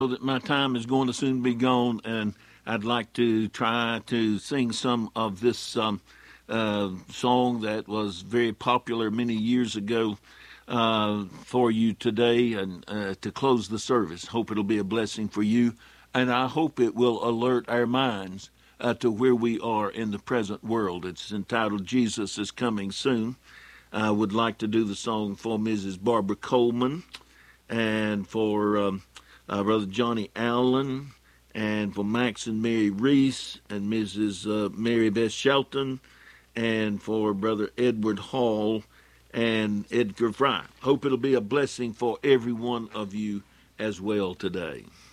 That my time is going to soon be gone, and I'd like to try to sing some of this song that was very popular many years ago for you today and to close the service. Hope it'll be a blessing for you, and I hope it will alert our minds to where we are in the present world. It's entitled Jesus is Coming Soon. I would like to do the song for Mrs. Barbara Coleman and for Brother Johnny Allen and for Max and Mary Reese and Mrs. Mary Beth Shelton and for Brother Edward Hall and Edgar Fry. Hope it'll be a blessing for every one of you as well today.